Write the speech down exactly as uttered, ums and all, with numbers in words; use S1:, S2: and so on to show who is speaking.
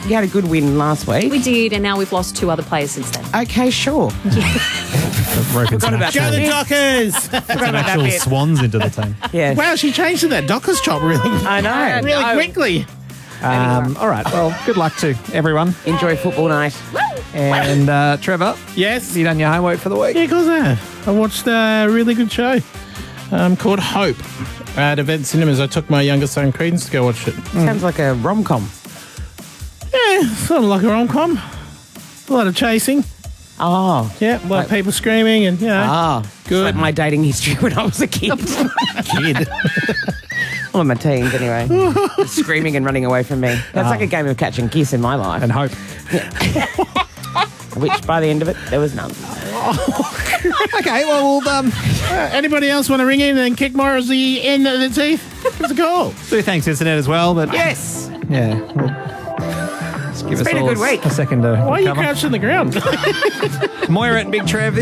S1: you had a good win last week.
S2: We did, and now we've lost two other players since then.
S1: Okay, sure.
S3: Forgot
S1: about
S4: Go
S1: that.
S4: the Dockers!
S1: Forgot about that
S3: Actual
S1: bit.
S3: swans into the team.
S1: Yeah.
S4: Wow, she changed to that Dockers chop really,
S1: I know.
S4: really
S1: No.
S4: quickly.
S3: Um, all right. Well, good luck to everyone.
S1: Enjoy football night.
S3: And uh, Trevor,
S4: Yes.
S3: have you done your homework for the week?
S4: Yeah, of course I have. I watched a really good show um, called Hope at Event Cinemas. I took my younger son Credence to go watch it.
S1: Sounds like a rom-com.
S4: Yeah, sort of like a rom-com. A lot of chasing.
S1: Oh.
S4: Yeah, a lot of people screaming and, you know,
S1: Ah.
S4: good.
S1: Like my dating history when I was a kid.
S4: kid.
S1: Well, in my teens, anyway. Screaming and running away from me. That's like a game of catch and kiss in my life.
S3: And hope.
S1: Which, by the end of it, there was none.
S3: Okay, well, we'll um,
S4: Uh, anybody else want to ring in and kick Morrissey in the teeth? Give us a call.
S3: do thanks, internet, as well. But
S1: Yes.
S3: yeah, we'll just give us
S1: been a
S3: all
S1: good week.
S3: a second to
S4: Why are you
S3: recover.
S4: crouched on the ground?
S3: Moira and Big Trev. This